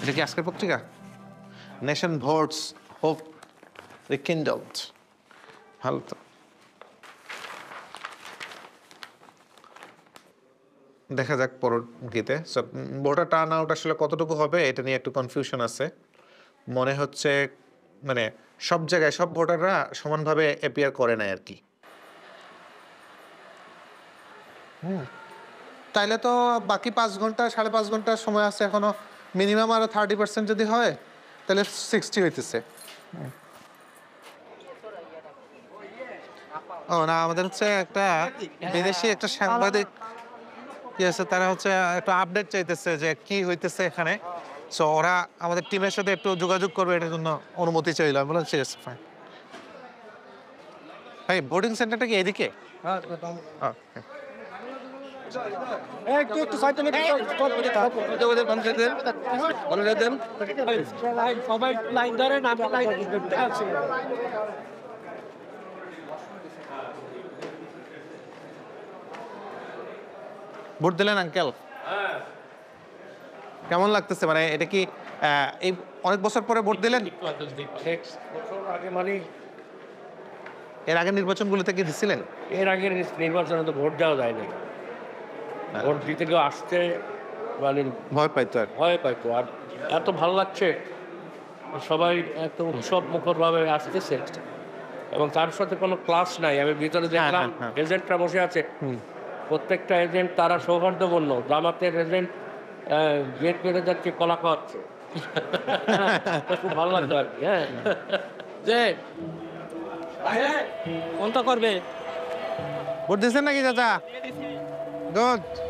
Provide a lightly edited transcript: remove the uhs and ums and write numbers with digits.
এটা কি আজকের পত্রিকা? Nation votes hope রিকিন্ডলড। ভালো তো, দেখা যাক পরবর্তীতে। ভোটার টার্ন আউট আসলে কতটুকু হবে এটা নিয়ে একটু কনফিউশন আছে। মনে হচ্ছে মানে সব জায়গায় সব ভোটাররা সমানভাবে অ্যাপিয়ার করে না আর কি। তাইলে তো বাকি 5 ঘন্টা 5.5 ঘন্টা সময় আছে এখনো, মিনিমাম আরো 30% যদি হয় তাহলে 60 হইতেছে। ও না, আমাদের হচ্ছে একটা বিদেশি একটা সাংবাদিক কি আছে, তারা হচ্ছে একটু আপডেট চাইতেছে যে কি হইতেছে এখানে। সো ওরা আমাদের টিমের সাথে একটু যোগাযোগ করবে, এটার জন্য অনুমতি চাইলাম। বললাম ঠিক আছে, ফাইন। ভাই বোর্ডিং সেন্টারটা কি এদিকে? Okay. একটু সাইড থেকে সবাই লাইন ধরেন, আমি লাইন আছি। ভোট দিলেন আঙ্কেল? কেমন লাগতেছে? মানে এটা কি এই অনেক বছর পরে ভোট দিলেন? মানে এর আগের নির্বাচনগুলোতে কি দিছিলেন? এর আগের নির্বাচনে তো ভোট দেওয়া যায় না। ভোট দিতে কেউ আসতে মানে ভয় পাইতো আর। ভয় পাইতো। আর এত ভালো লাগছে, সবাই এত উৎসব মুখরভাবে আসতেছে এবং তার সাথে কোনো ক্লাস নাই। আমি ভিতরে দেখলাম এজেন্টরা বসে আছে, প্রত্যেকটা এজেন্ট তারা সৌহার্দ্যপূর্ণ। জামাতের এজেন্ট গেট পেরে যাচ্ছে, কলা খাওয়াচ্ছে। খুব ভালো লাগতো আর কি। হ্যাঁ, যে কোনটা করবে? ভোট দিচ্ছেন নাকি চাচা? গুড।